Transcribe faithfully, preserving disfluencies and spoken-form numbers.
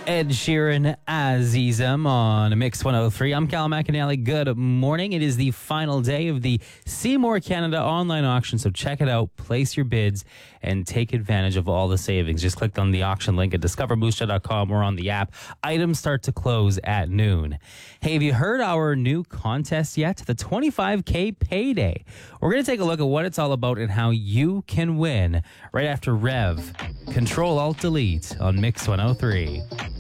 Ed Sheeran, Azizam on Mix one oh three. I'm Cal McAnally. Good morning. It is the final day of the Seymour Canada online auction, so check it out, place your bids, and take advantage of all the savings. Just click on the auction link at discover moose jaw dot com or on the app. Items start to close at noon. Hey, have you heard our new contest yet? The twenty-five K Payday. We're going to take a look at what it's all about and how you can win right after Rev. Control Alt Delete on Mix one oh three.